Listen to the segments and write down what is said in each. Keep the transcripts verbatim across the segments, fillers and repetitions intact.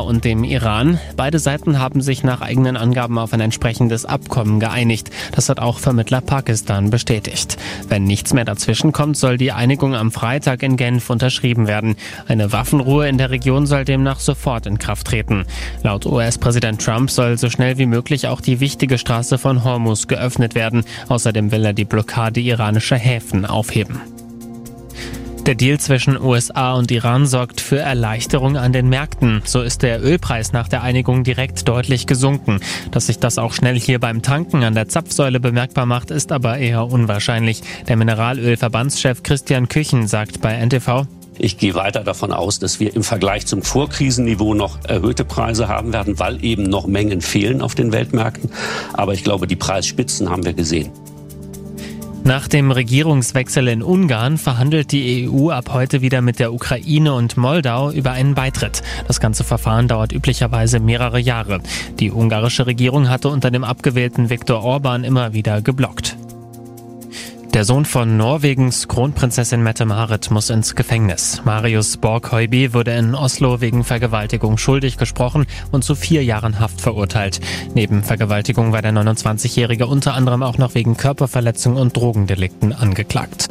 und dem Iran. Beide Seiten haben sich nach eigenen Angaben auf ein entsprechendes Abkommen geeinigt. Das hat auch Vermittler Pakistan bestätigt. Wenn nichts mehr dazwischen kommt, soll die Einigung am Freitag in Genf unterschrieben werden. Eine Waffenruhe in der Region soll demnach sofort in Kraft treten. Laut U S-Präsident Trump soll so schnell wie möglich auch die wichtige Straße von Hormuz geöffnet werden. Außerdem will er die Blockade iranischer Häfen aufheben. Der Deal zwischen U S A und Iran sorgt für Erleichterung an den Märkten. So ist der Ölpreis nach der Einigung direkt deutlich gesunken. Dass sich das auch schnell hier beim Tanken an der Zapfsäule bemerkbar macht, ist aber eher unwahrscheinlich. Der Mineralölverbandschef Christian Küchen sagt bei N T V: Ich gehe weiter davon aus, dass wir im Vergleich zum Vorkrisenniveau noch erhöhte Preise haben werden, weil eben noch Mengen fehlen auf den Weltmärkten. Aber ich glaube, die Preisspitzen haben wir gesehen. Nach dem Regierungswechsel in Ungarn verhandelt die E U ab heute wieder mit der Ukraine und Moldau über einen Beitritt. Das ganze Verfahren dauert üblicherweise mehrere Jahre. Die ungarische Regierung hatte unter dem abgewählten Viktor Orban immer wieder geblockt. Der Sohn von Norwegens Kronprinzessin Mette-Marit muss ins Gefängnis. Marius Borg-Høiby wurde in Oslo wegen Vergewaltigung schuldig gesprochen und zu vier Jahren Haft verurteilt. Neben Vergewaltigung war der neunundzwanzigjährige unter anderem auch noch wegen Körperverletzung und Drogendelikten angeklagt.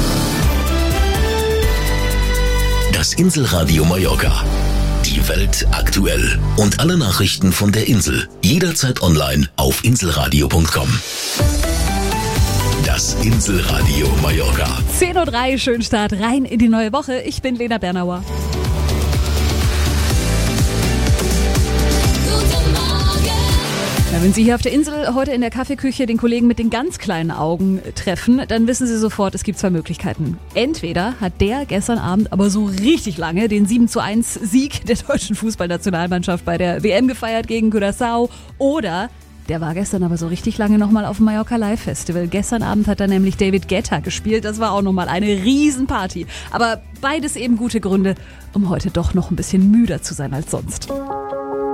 Das Inselradio Mallorca. Die Welt aktuell. Und alle Nachrichten von der Insel. Jederzeit online auf inselradio punkt com. Das Inselradio Mallorca. zehn Uhr drei, schönen Start rein in die neue Woche. Ich bin Lena Bernauer. Guten Morgen. Ja, wenn Sie hier auf der Insel heute in der Kaffeeküche den Kollegen mit den ganz kleinen Augen treffen, dann wissen Sie sofort, es gibt zwei Möglichkeiten. Entweder hat der gestern Abend aber so richtig lange den sieben zu eins Sieg der deutschen Fußballnationalmannschaft bei der W M gefeiert gegen Curaçao, oder der war gestern aber so richtig lange nochmal auf dem Mallorca Live Festival. Gestern Abend hat da nämlich David Guetta gespielt. Das war auch nochmal eine Riesenparty. Aber beides eben gute Gründe, um heute doch noch ein bisschen müder zu sein als sonst.